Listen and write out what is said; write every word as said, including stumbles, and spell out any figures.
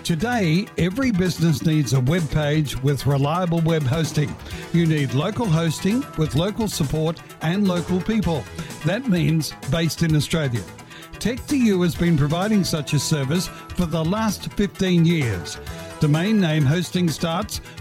Today, every business needs a web page with reliable web hosting. You need local hosting with local support and local people. That means based in Australia. Tech two U has been providing such a service for the last fifteen years. Domain name hosting starts